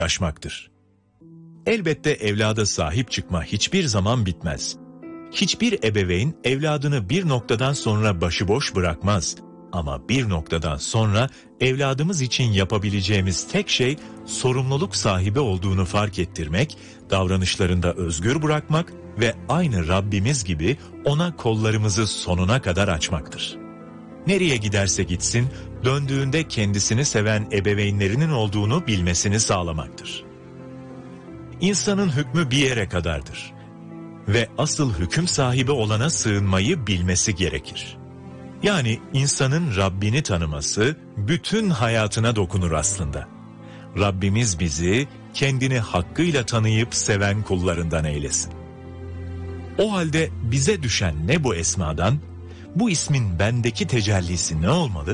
aşmaktır. Elbette evlada sahip çıkma hiçbir zaman bitmez. Hiçbir ebeveyn evladını bir noktadan sonra başıboş bırakmaz. Ama bir noktadan sonra evladımız için yapabileceğimiz tek şey sorumluluk sahibi olduğunu fark ettirmek, davranışlarında özgür bırakmak ve aynı Rabbimiz gibi ona kollarımızı sonuna kadar açmaktır. Nereye giderse gitsin, döndüğünde kendisini seven ebeveynlerinin olduğunu bilmesini sağlamaktır. İnsanın hükmü bir yere kadardır ve asıl hüküm sahibi olana sığınmayı bilmesi gerekir. Yani insanın Rabbini tanıması bütün hayatına dokunur aslında. Rabbimiz bizi kendini hakkıyla tanıyıp seven kullarından eylesin. O halde bize düşen ne bu esmadan, bu ismin bendeki tecellisi ne olmalı?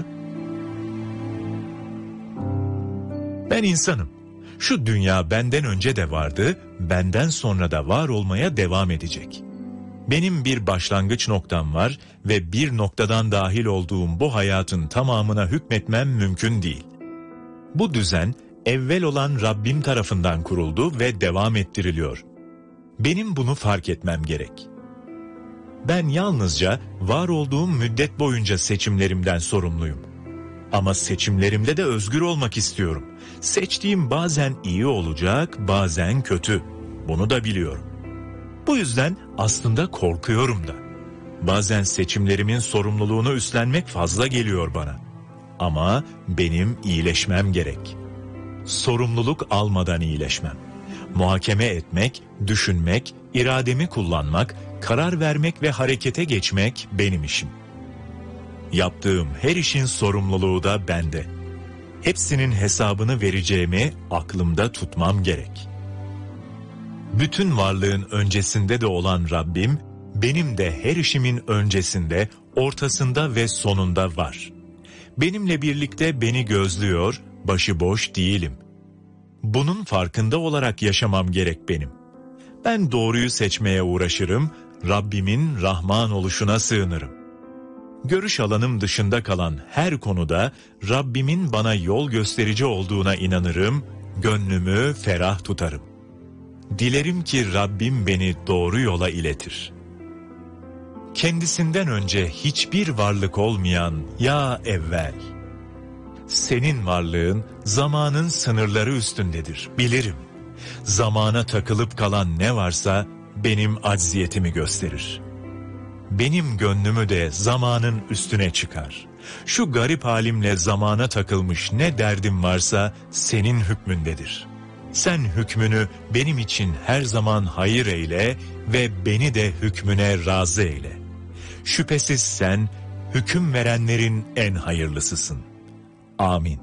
Ben insanım. Şu dünya benden önce de vardı, benden sonra da var olmaya devam edecek. Benim bir başlangıç noktam var ve bir noktadan dahil olduğum bu hayatın tamamına hükmetmem mümkün değil. Bu düzen evvel olan Rabbim tarafından kuruldu ve devam ettiriliyor. Benim bunu fark etmem gerek. Ben yalnızca var olduğum müddet boyunca seçimlerimden sorumluyum. Ama seçimlerimde de özgür olmak istiyorum. Seçtiğim bazen iyi olacak, bazen kötü. Bunu da biliyorum. Bu yüzden aslında korkuyorum da. Bazen seçimlerimin sorumluluğunu üstlenmek fazla geliyor bana. Ama benim iyileşmem gerek. Sorumluluk almadan iyileşmem. Muhakeme etmek, düşünmek, irademi kullanmak, karar vermek ve harekete geçmek benim işim. Yaptığım her işin sorumluluğu da bende. Hepsinin hesabını vereceğimi aklımda tutmam gerek. Bütün varlığın öncesinde de olan Rabbim, benim de her işimin öncesinde, ortasında ve sonunda var. Benimle birlikte beni gözlüyor, başıboş değilim. Bunun farkında olarak yaşamam gerek benim. Ben doğruyu seçmeye uğraşırım, Rabbimin Rahman oluşuna sığınırım. Görüş alanım dışında kalan her konuda Rabbimin bana yol gösterici olduğuna inanırım, gönlümü ferah tutarım. Dilerim ki Rabbim beni doğru yola iletir. Kendisinden önce hiçbir varlık olmayan ya evvel. Senin varlığın zamanın sınırları üstündedir, bilirim. Zamana takılıp kalan ne varsa benim acziyetimi gösterir. Benim gönlümü de zamanın üstüne çıkar. Şu garip halimle zamana takılmış ne derdim varsa senin hükmündedir. Sen hükmünü benim için her zaman hayır eyle ve beni de hükmüne razı eyle. Şüphesiz sen hüküm verenlerin en hayırlısısın. Amin.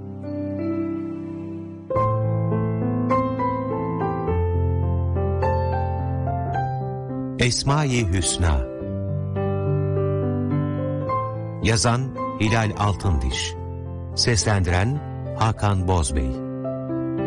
Esma-i Hüsna. Yazan Hilal Altındiş. Seslendiren Hakan Bozbey.